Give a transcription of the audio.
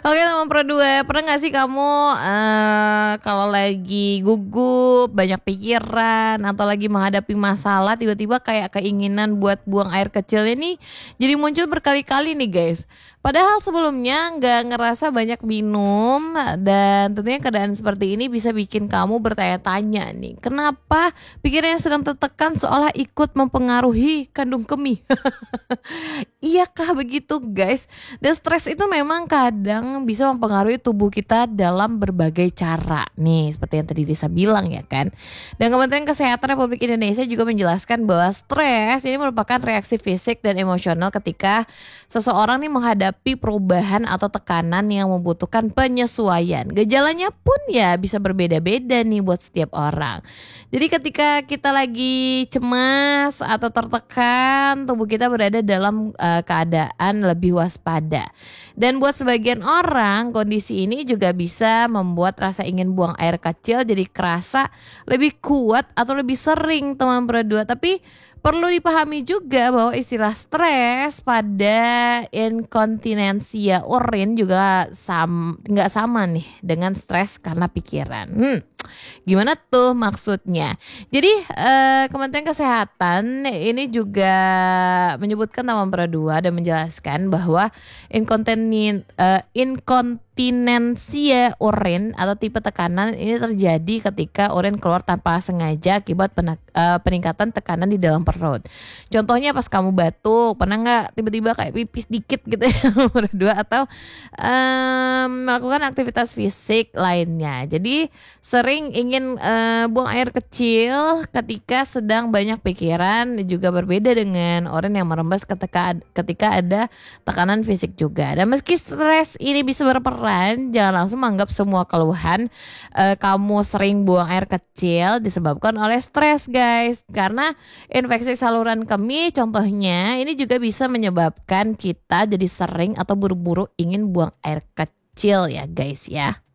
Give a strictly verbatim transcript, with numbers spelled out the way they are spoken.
Oke teman Pro dua, pernah gak sih kamu eh kalau lagi gugup, banyak pikiran atau lagi menghadapi masalah, tiba-tiba kayak keinginan buat buang air kecil ini jadi muncul berkali-kali nih guys. Padahal sebelumnya nggak ngerasa banyak minum, dan tentunya keadaan seperti ini bisa bikin kamu bertanya-tanya nih, kenapa pikiran yang sedang tertekan seolah ikut mempengaruhi kandung kemih. Iyakah begitu guys? Dan stres itu memang kadang bisa mempengaruhi tubuh kita dalam berbagai cara nih, seperti yang tadi Disa bilang ya kan. Dan Kementerian Kesehatan Republik Indonesia juga menjelaskan bahwa stres ini merupakan reaksi fisik dan emosional ketika seseorang nih menghadapi perubahan atau tekanan yang membutuhkan penyesuaian. Gejalanya pun ya bisa berbeda-beda nih buat setiap orang. Jadi ketika kita lagi cemas atau tertekan, tubuh kita berada dalam uh, keadaan lebih waspada. Dan buat sebagian orang, kondisi ini juga bisa membuat rasa ingin buang air kecil jadi kerasa lebih kuat atau lebih sering teman berdua. Tapi perlu dipahami juga bahwa istilah stres pada inkontinensia urin juga sam, nggak sama nih dengan stres karena pikiran. Hmm. Gimana tuh maksudnya? Jadi eh, Kementerian Kesehatan ini juga menyebutkan teman dua dan menjelaskan bahwa inkontinen eh, inkontinensia urin atau tipe tekanan ini terjadi ketika urin keluar tanpa sengaja akibat penak, eh, peningkatan tekanan di dalam perut. Contohnya pas kamu batuk, pernah nggak tiba-tiba kayak pipis dikit gitu ya berdua, atau eh, melakukan aktivitas fisik lainnya. Jadi sering ingin uh, buang air kecil ketika sedang banyak pikiran, juga berbeda dengan orang yang merembes ketika ketika ada tekanan fisik juga. Dan meski stres ini bisa berperan, jangan langsung menganggap semua keluhan uh, kamu sering buang air kecil disebabkan oleh stres guys, karena infeksi saluran kemih contohnya ini juga bisa menyebabkan kita jadi sering atau buru-buru ingin buang air kecil ya guys ya.